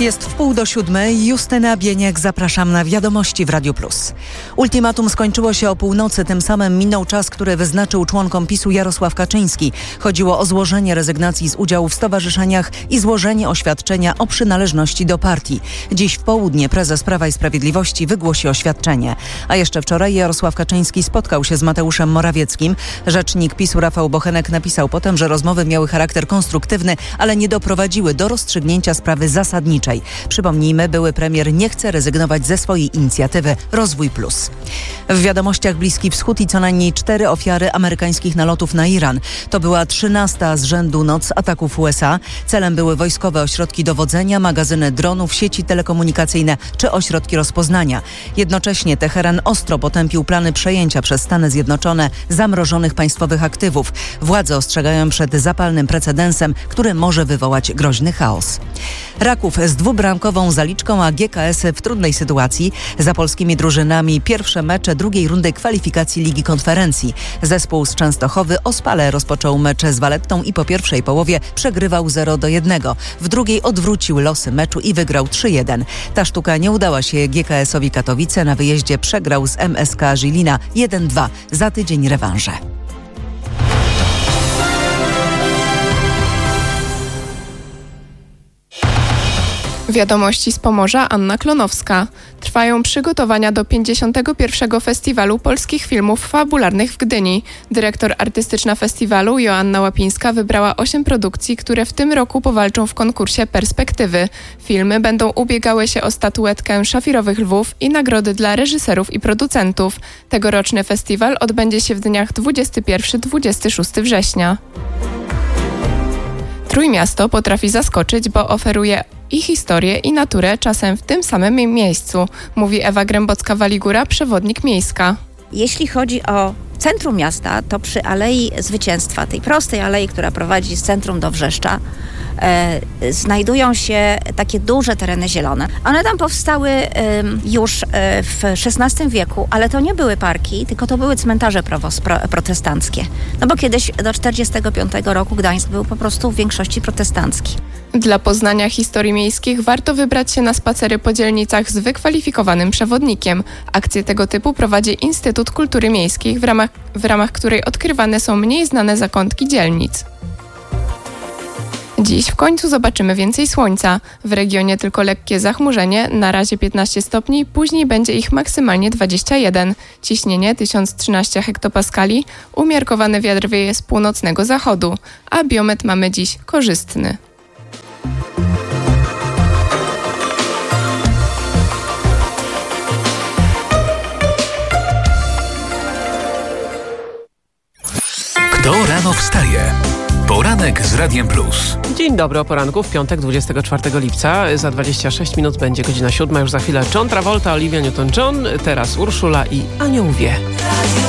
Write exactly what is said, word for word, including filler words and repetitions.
Jest w pół do siódmej. Justyna Bieniek, zapraszam na Wiadomości w Radiu Plus. Ultimatum skończyło się o północy, tym samym minął czas, który wyznaczył członkom PiSu Jarosław Kaczyński. Chodziło o złożenie rezygnacji z udziału w stowarzyszeniach i złożenie oświadczenia o przynależności do partii. Dziś w południe prezes Prawa i Sprawiedliwości wygłosi oświadczenie. A jeszcze wczoraj Jarosław Kaczyński spotkał się z Mateuszem Morawieckim. Rzecznik PiSu Rafał Bochenek napisał potem, że rozmowy miały charakter konstruktywny, ale nie doprowadziły do rozstrzygnięcia sprawy zasadniczej. Przypomnijmy, były premier nie chce rezygnować ze swojej inicjatywy Rozwój Plus. W wiadomościach Bliski Wschód i co najmniej cztery ofiary amerykańskich nalotów na Iran. To była trzynasta z rzędu noc ataków U S A. Celem były wojskowe ośrodki dowodzenia, magazyny dronów, sieci telekomunikacyjne czy ośrodki rozpoznania. Jednocześnie Teheran ostro potępił plany przejęcia przez Stany Zjednoczone zamrożonych państwowych aktywów. Władze ostrzegają przed zapalnym precedensem, który może wywołać groźny chaos. Raków z dwubramkową zaliczką, a G K S w trudnej sytuacji. Za polskimi drużynami pierwsze mecze drugiej rundy kwalifikacji Ligi Konferencji. Zespół z Częstochowy o Spale rozpoczął mecze z Valettą i po pierwszej połowie przegrywał zero do jednego. W drugiej odwrócił losy meczu i wygrał trzy jeden. Ta sztuka nie udała się G K S-owi Katowice. Na wyjeździe przegrał z M S K Żilina jeden dwa. Za tydzień rewanże. Wiadomości z Pomorza, Anna Klonowska. Trwają przygotowania do pięćdziesiątego pierwszego Festiwalu Polskich Filmów Fabularnych w Gdyni. Dyrektor artystyczna festiwalu Joanna Łapińska wybrała osiem produkcji, które w tym roku powalczą w konkursie Perspektywy. Filmy będą ubiegały się o statuetkę Szafirowych Lwów i nagrody dla reżyserów i producentów. Tegoroczny festiwal odbędzie się w dniach dwudziestego pierwszego do dwudziestego szóstego września. Trójmiasto potrafi zaskoczyć, bo oferuje i historię, i naturę czasem w tym samym miejscu, mówi Ewa Grębocka-Waligura, przewodnik miejska. Jeśli chodzi o centrum miasta, to przy Alei Zwycięstwa, tej prostej alei, która prowadzi z centrum do Wrzeszcza, e, znajdują się takie duże tereny zielone. One tam powstały e, już e, w szesnastym wieku, ale to nie były parki, tylko to były cmentarze pro- protestanckie. No bo kiedyś do czterdziestego piątego roku Gdańsk był po prostu w większości protestancki. Dla poznania historii miejskich warto wybrać się na spacery po dzielnicach z wykwalifikowanym przewodnikiem. Akcję tego typu prowadzi Instytut Kultury Miejskiej, w ramach, w ramach której odkrywane są mniej znane zakątki dzielnic. Dziś w końcu zobaczymy więcej słońca. W regionie tylko lekkie zachmurzenie, na razie piętnaście stopni, później będzie ich maksymalnie dwadzieścia jeden. Ciśnienie tysiąc trzynaście hektopaskali, umiarkowany wiatr wieje z północnego zachodu, a biometr mamy dziś korzystny. Kto rano wstaje? Poranek z Radiem Plus. Dzień dobry, o poranku w piątek dwudziestego czwartego lipca. Za dwadzieścia sześć minut będzie godzina siódma. Już za chwilę John Travolta, Olivia Newton-John, teraz Urszula i Anioł wie.